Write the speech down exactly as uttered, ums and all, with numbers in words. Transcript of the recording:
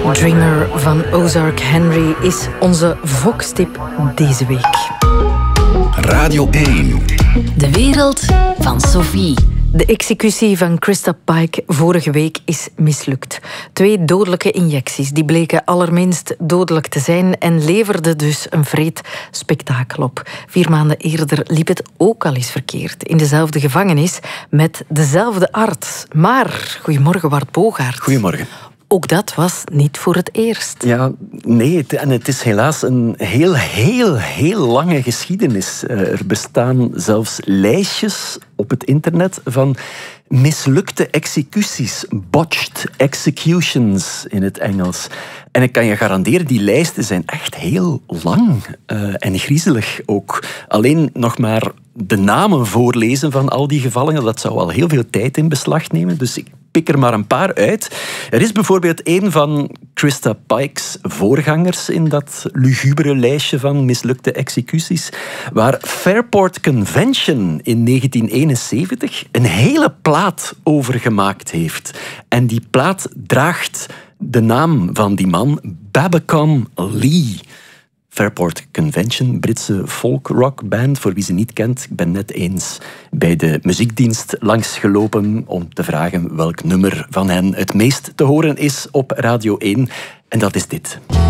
Dreamer van Ozark Henry is onze Vox-tip deze week. Radio één. De wereld van Sophie. De executie van Krista Pike vorige week is mislukt. Twee dodelijke injecties die bleken allerminst dodelijk te zijn en leverden dus een vreed spektakel op. Vier maanden eerder liep het ook al eens verkeerd. In dezelfde gevangenis met dezelfde arts. Maar, goedemorgen Bart Bogaert. Goedemorgen. Ook dat was niet voor het eerst. Ja, nee, het, en het is helaas een heel, heel, heel lange geschiedenis. Er bestaan zelfs lijstjes op het internet van mislukte executies, botched executions in het Engels. En ik kan je garanderen, die lijsten zijn echt heel lang uh, en griezelig ook. Alleen nog maar de namen voorlezen van al die gevallen, dat zou al heel veel tijd in beslag nemen. Dus ik pik er maar een paar uit. Er is bijvoorbeeld een van Krista Pike's voorgangers in dat lugubere lijstje van mislukte executies, waar Fairport Convention in negentien eenenzeventig een hele plaat over gemaakt heeft. En die plaat draagt de naam van die man, Babacom Lee. Fairport Convention, Britse folk-rock-band, voor wie ze niet kent. Ik ben net eens bij de muziekdienst langsgelopen om te vragen welk nummer van hen het meest te horen is op Radio één. En dat is dit.